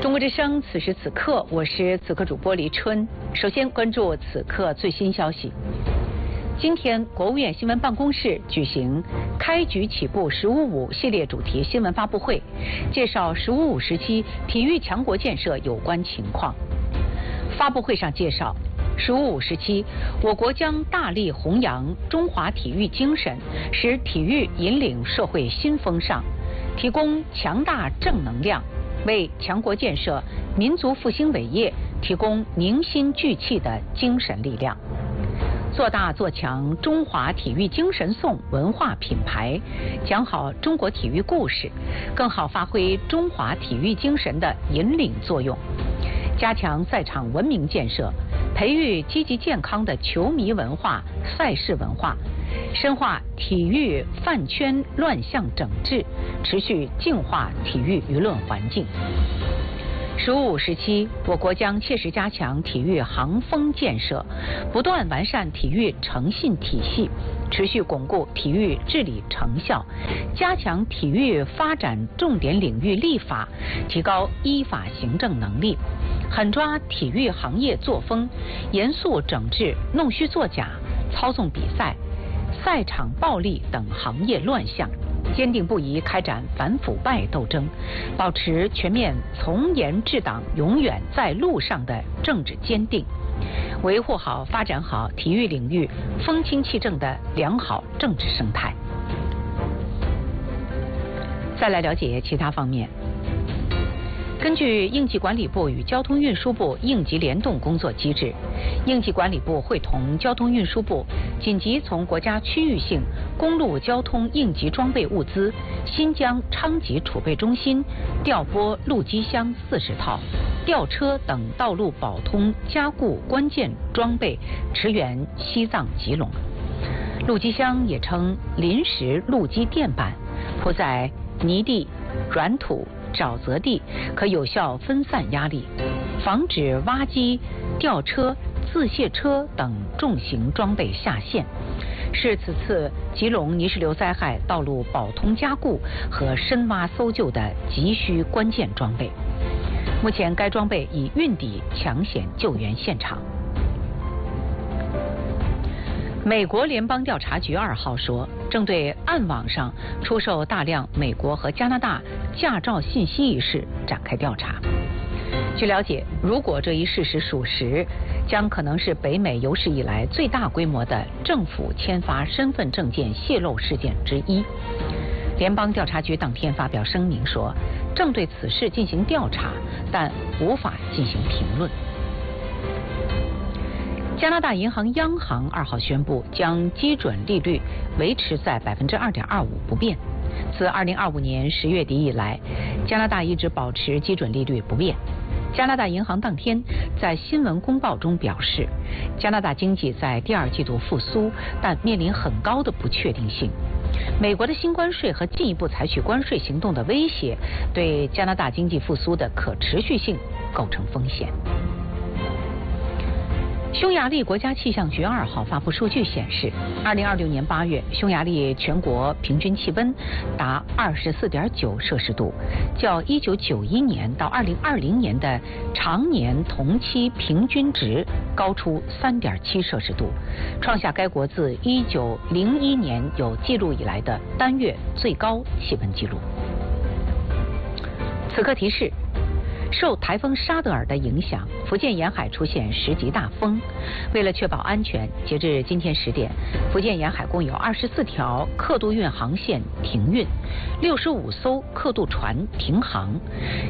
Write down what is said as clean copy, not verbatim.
中国之声，此时此刻，我是此刻主播黎春。首先关注此刻最新消息。今天，国务院新闻办公室举行开局起步“15.5”系列主题新闻发布会，介绍“15.5”时期体育强国建设有关情况。发布会上介绍，“15.5”时期，我国将大力弘扬中华体育精神，使体育引领社会新风尚，提供强大正能量，为强国建设、民族复兴伟业提供凝心聚气的精神力量，做大做强中华体育精神颂文化品牌，讲好中国体育故事，更好发挥中华体育精神的引领作用，加强赛场文明建设，培育积极健康的球迷文化、赛事文化，深化体育饭圈乱象整治，持续净化体育舆论环境。“15.5”时期，我国将切实加强体育行风建设，不断完善体育诚信体系，持续巩固体育治理成效，加强体育发展重点领域立法，提高依法行政能力，狠抓体育行业作风，严肃整治弄虚作假、操纵比赛、赛场暴力等行业乱象，坚定不移开展反腐败斗争，保持全面从严治党永远在路上的政治坚定，维护好、发展好体育领域风清气正的良好政治生态。再来了解其他方面。根据应急管理部与交通运输部应急联动工作机制，应急管理部会同交通运输部紧急从国家区域性公路交通应急装备物资新疆昌吉储备中心调拨路基箱40套、吊车等道路保通加固关键装备驰援西藏吉隆。路基箱也称临时路基垫板，铺在泥地、软土、沼泽地，可有效分散压力，防止挖机、吊车、自卸车等重型装备下线，是此次吉隆泥石流灾害道路保通加固和深挖搜救的急需关键装备。目前该装备已运抵抢险救援现场。美国联邦调查局2号说，正对暗网上出售大量美国和加拿大驾照信息一事展开调查。据了解，如果这一事实属实，将可能是北美有史以来最大规模的政府签发身份证件泄露事件之一。联邦调查局当天发表声明说，正对此事进行调查，但无法进行评论。加拿大银行央行2号宣布，将基准利率维持在2.25%不变。自2025年10月底以来，加拿大一直保持基准利率不变。加拿大银行当天在新闻公报中表示，加拿大经济在第2季度复苏，但面临很高的不确定性。美国的新关税和进一步采取关税行动的威胁，对加拿大经济复苏的可持续性构成风险。匈牙利国家气象局2号发布数据显示，2026年8月，匈牙利全国平均气温达24.9摄氏度，较1991年到2020年的常年同期平均值高出3.7摄氏度，创下该国自1901年有记录以来的单月最高气温纪录。此刻提示，受台风沙德尔的影响，福建沿海出现10级大风。为了确保安全，截至今天10点，福建沿海共有24条客渡运航线停运，65艘客渡船停航。